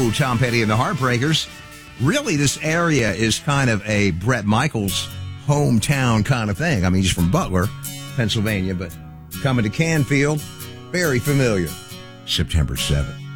Hello, Tom Petty and the Heartbreakers. Really, this area is kind of a Bret Michaels hometown kind of thing. I mean, he's from Butler, Pennsylvania, but coming to Canfield, very familiar. September 7th.